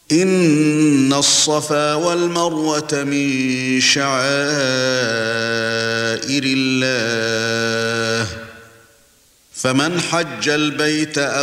إن الصفا والمروة من شعائر الله فمن حج البيت